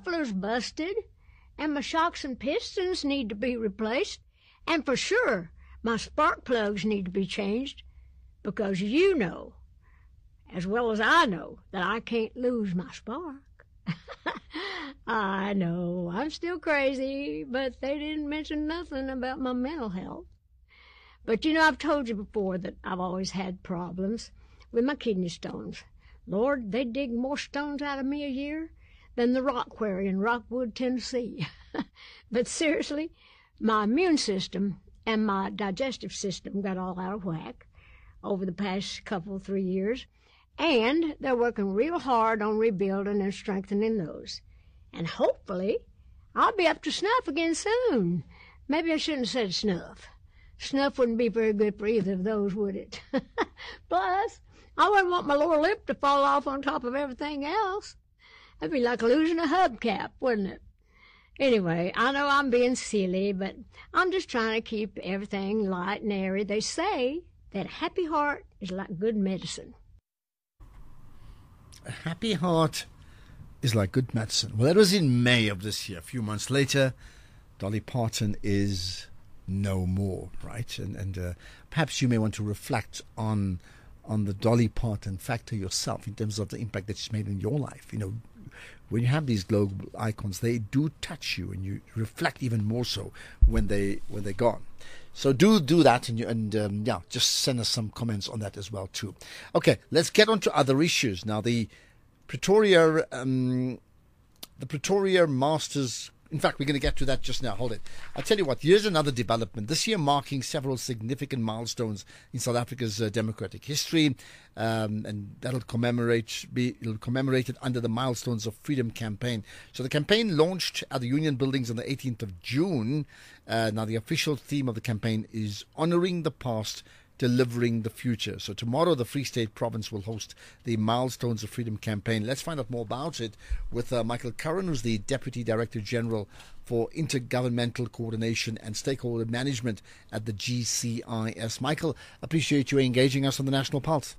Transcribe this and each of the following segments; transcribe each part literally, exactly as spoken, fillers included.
muffler's busted, and my shocks and pistons need to be replaced, and for sure my spark plugs need to be changed, because you know, as well as I know, that I can't lose my spark. I know, I'm still crazy, but they didn't mention nothing about my mental health. But you know, I've told you before that I've always had problems with my kidney stones. Lord, they dig more stones out of me a year than the rock quarry in Rockwood, Tennessee. But seriously, my immune system and my digestive system got all out of whack over the past couple, three years, and they're working real hard on rebuilding and strengthening those. And hopefully, I'll be up to snuff again soon. Maybe I shouldn't have said snuff. Snuff wouldn't be very good for either of those, would it? Plus, I wouldn't want my lower lip to fall off on top of everything else. That'd be like losing a hubcap, wouldn't it? Anyway, I know I'm being silly, but I'm just trying to keep everything light and airy. They say that a happy heart is like good medicine. A happy heart is like good medicine. Well, that was in May of this year. A few months later, Dolly Parton is no more, right? And and uh, perhaps you may want to reflect on on the Dolly Parton factor yourself in terms of the impact that she's made in your life. You know, when you have these global icons, they do touch you, and you reflect even more so when they when they're gone. So do do that, and you, and um, yeah, just send us some comments on that as well too. Okay, let's get on to other issues now. The Pretoria, um, the Pretoria Masters. In fact, we're going to get to that just now. Hold it. I'll tell you what, here's another development. This year marking several significant milestones in South Africa's uh, democratic history, um, and that'll commemorate, be it'll commemorate it under the Milestones of Freedom campaign. So the campaign launched at the Union Buildings on the eighteenth of June. Uh, now, the official theme of the campaign is Honoring the Past, Delivering the Future. So tomorrow the Free State Province will host the Milestones of Freedom campaign. Let's find out more about it with uh, Michael Curran, who's the Deputy Director General for Intergovernmental Coordination and Stakeholder Management at the G C I S. Michael, appreciate you engaging us on the National Pulse.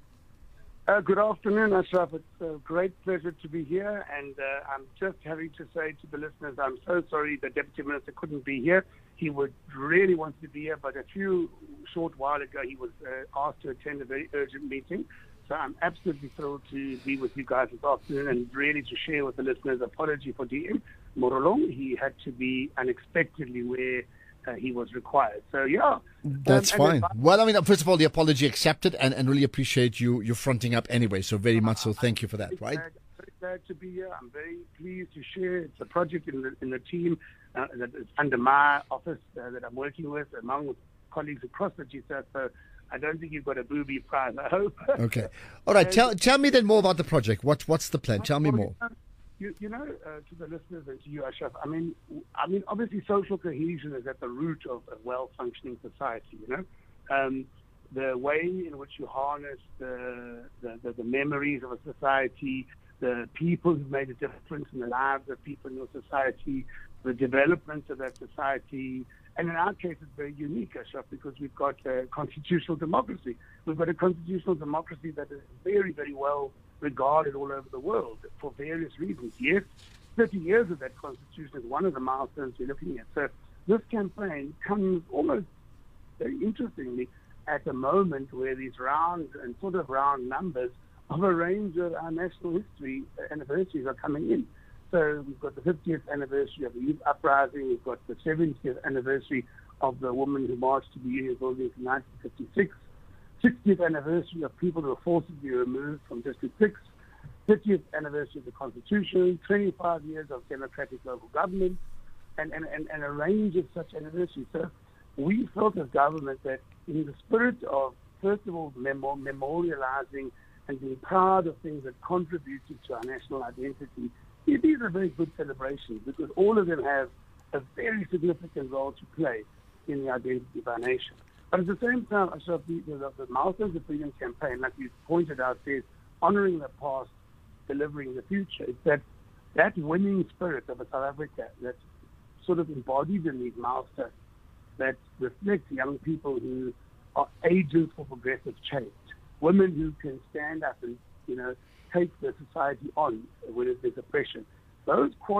Uh, good afternoon, Ashraf. It's a great pleasure to be here, and uh, I'm just having to say to the listeners, I'm so sorry the Deputy Minister couldn't be here. He would really want to be here, but a few short while ago he was uh, asked to attend a very urgent meeting. So I'm absolutely thrilled to be with you guys this afternoon and really to share with the listeners. Apology for D M Morolong. He had to be unexpectedly where uh, he was required. So yeah. That's um, fine. Then, well, I mean, first of all, the apology accepted, and, and really appreciate you you fronting up anyway. So very much so. Thank you for that. Right. Glad, very glad to be here. I'm very pleased to share. It's a project in the in the team uh, that is under my office uh, that I'm working with, among with colleagues across the G C I S. So I don't think you've got a booby prize, I hope. Okay. All right. Tell tell me then more about the project. What what's the plan? Tell me more. You, you know, uh, to the listeners and to you, Ashraf, I mean, I mean, obviously social cohesion is at the root of a well-functioning society, you know. Um, the way in which you harness the, the, the, the memories of a society, the people who've made a difference in the lives of people in your society, the development of that society. And in our case, it's very unique, Ashraf, because we've got a constitutional democracy. We've got a constitutional democracy that is very, very well regarded all over the world for various reasons. Yes, thirty years of that constitution is one of the milestones we're looking at. So this campaign comes almost very interestingly at a moment where these round and sort of round numbers of a range of our national history anniversaries are coming in. So we've got the fiftieth anniversary of the Youth Uprising, we've got the seventieth anniversary of the woman who marched to the Union Buildings in nineteen fifty-six, sixtieth anniversary of people who were forcibly removed from District six, fiftieth anniversary of the Constitution, twenty-five years of democratic local government, and, and, and, and a range of such anniversaries. So we felt as government that in the spirit of, first of all, mem- memorializing and being proud of things that contributed to our national identity, these are very good celebrations because all of them have a very significant role to play in the identity of our nation. But at the same time, Ashraf, the, the, the Milestones of Freedom campaign, like you pointed out, says honoring the past, delivering the future. It's that, that winning spirit of a South Africa that's sort of embodied in these milestones that reflects young people who are agents for progressive change, women who can stand up and, you know, take the society on when there's oppression. Those qualities